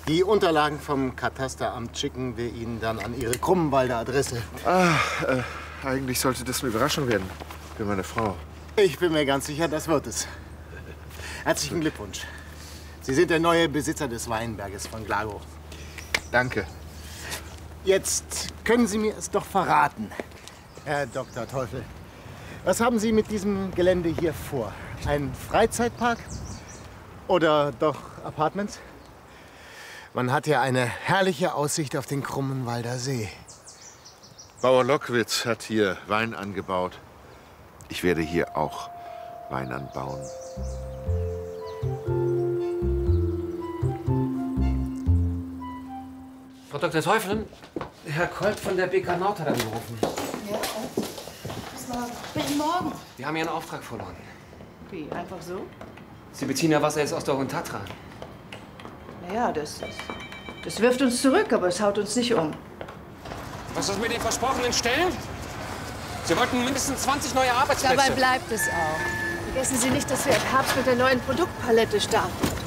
Die Unterlagen vom Katasteramt schicken wir Ihnen dann an Ihre Krummenwalder Adresse. Eigentlich sollte das eine Überraschung werden für meine Frau. Ich bin mir ganz sicher, das wird es. Herzlichen Glückwunsch. Sie sind der neue Besitzer des Weinberges von Glagow. Danke. Jetzt können Sie mir es doch verraten, Herr Dr. Teufel. Was haben Sie mit diesem Gelände hier vor? Ein Freizeitpark oder doch Apartments? Man hat ja eine herrliche Aussicht auf den Krummenwalder See. Bauer Lockwitz hat hier Wein angebaut. Ich werde hier auch Wein anbauen. Frau Dr. Teufel, Herr Kolb von der BK Nord hat angerufen. Ja, was war? Guten Morgen. Wir haben Ihren Auftrag verloren. Wie, einfach so? Sie beziehen ja Wasser jetzt aus der Hohen Tatra. Naja, das wirft uns zurück, aber es haut uns nicht um. Was ist mit den versprochenen Stellen? Sie wollten mindestens 20 neue Arbeitsplätze. Dabei bleibt es auch. Vergessen Sie nicht, dass wir im Herbst mit der neuen Produktpalette starten.